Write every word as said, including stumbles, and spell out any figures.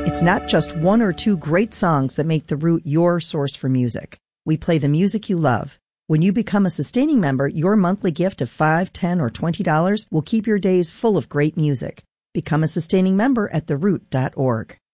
It's not just one or two great songs that make The Root your source for music. We play the music you love. When you become a sustaining member, your monthly gift of five dollars, ten dollars, or twenty dollars will keep your days full of great music. Become a sustaining member at the root dot org.